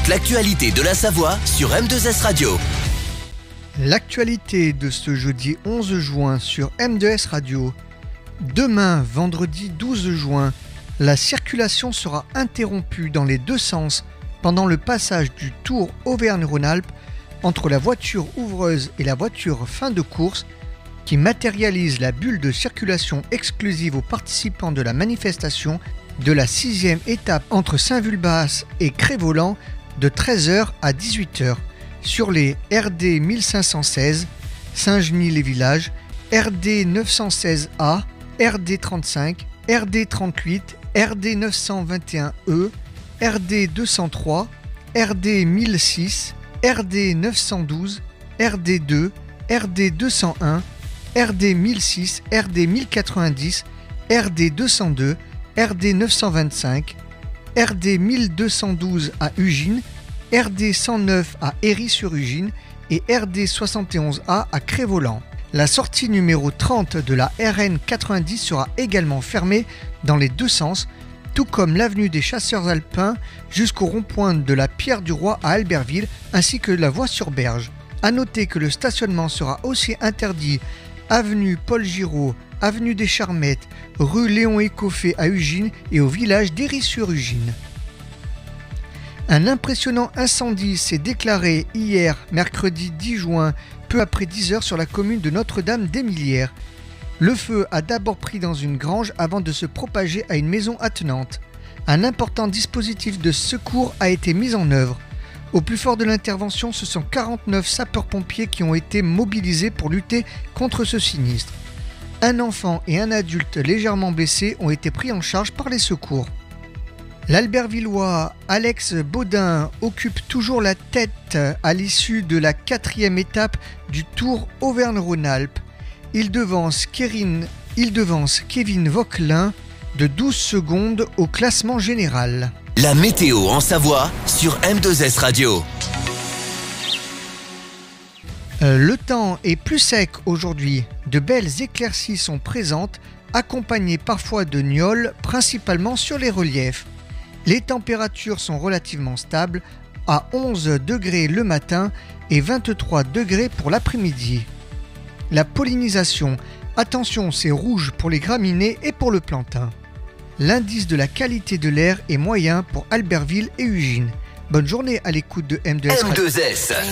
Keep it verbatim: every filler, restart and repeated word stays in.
toute l'actualité de la Savoie sur M deux S Radio. L'actualité de ce jeudi onze juin sur M deux S Radio. Demain, vendredi douze juin, la circulation sera interrompue dans les deux sens pendant le passage du Tour Auvergne-Rhône-Alpes entre la voiture ouvreuse et la voiture fin de course qui matérialise la bulle de circulation exclusive aux participants de la manifestation de la sixième étape entre Saint-Vulbas et Cré-Voland de treize heures à dix-huit heures sur les R D mille cinq cent seize, Saint-Genis-les-Villages, R D neuf cent seize A, R D trente-cinq, R D trente-huit, R D neuf cent vingt et un E, R D deux cent trois, R D mille six, R D neuf cent douze, R D deux, R D deux cent un, R D mille six, R D mille quatre-vingt-dix, R D deux cent deux, R D neuf cent vingt-cinq, R D mille deux cent douze à Ugine, R D cent neuf à Héry-sur-Ugine et R D soixante et onze A à Cré-Voland. La sortie numéro trente de la R N quatre-vingt-dix sera également fermée dans les deux sens, tout comme l'avenue des Chasseurs Alpins jusqu'au rond-point de la Pierre du Roi à Albertville, ainsi que la voie sur Berge. A noter que le stationnement sera aussi interdit avenue Paul Giraud, avenue des Charmettes, rue Léon Écoffé à Ugine et au village d'Héry-sur-Ugine. Un impressionnant incendie s'est déclaré hier, mercredi dix juin, peu après dix heures sur la commune de Notre-Dame-d'Émilières. Le feu a d'abord pris dans une grange avant de se propager à une maison attenante. Un important dispositif de secours a été mis en œuvre. Au plus fort de l'intervention, ce sont quarante-neuf sapeurs-pompiers qui ont été mobilisés pour lutter contre ce sinistre. Un enfant et un adulte légèrement blessés ont été pris en charge par les secours. L'Albertvillois Alex Baudin occupe toujours la tête à l'issue de la quatrième étape du Tour Auvergne-Rhône-Alpes. Il devance Kevin, il devance Kevin Vauquelin de douze secondes au classement général. La météo en Savoie sur M deux S Radio. Euh, le temps est plus sec aujourd'hui. De belles éclaircies sont présentes, accompagnées parfois de gnoles, principalement sur les reliefs. Les températures sont relativement stables, à onze degrés le matin et vingt-trois degrés pour l'après-midi. La pollinisation, attention, c'est rouge pour les graminées et pour le plantain. L'indice de la qualité de l'air est moyen pour Albertville et Ugine. Bonne journée à l'écoute de M deux S. M deux S.